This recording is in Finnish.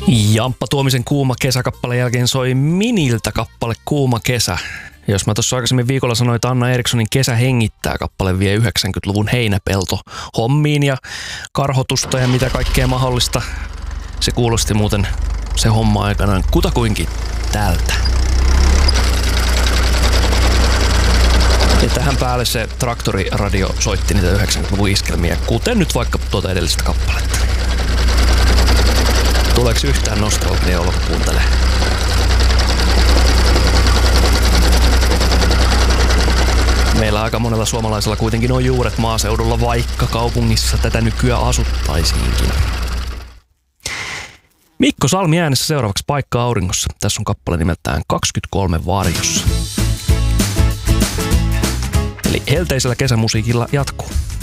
Jamppa Tuomisen Kuuma kesäkappaleen jälkeen soi Miniltä kappale Kuuma kesä. Jos mä tuossa aikaisemmin viikolla sanoin, että Anna Erikssonin Kesä hengittää kappale vie 90-luvun heinäpelto hommiin ja karhotusta ja mitä kaikkea mahdollista. Se kuulosti muuten se homma aikanaan kutakuinkin tältä. Ja tähän päälle se traktoriradio soitti niitä 90-luvun iskelmiä, kuten nyt vaikka tuota edellistä kappaletta. Tuleeko yhtään nostalgia olo, kun kuuntelee? Meillä aika monella suomalaisella kuitenkin on juuret maaseudulla, vaikka kaupungissa tätä nykyään asuttaisiinkin. Mikko Salmi äänessä seuraavaksi Paikka auringossa. Tässä on kappale nimeltään 23 varjossa. Eli helteisellä kesämusiikilla jatkuu.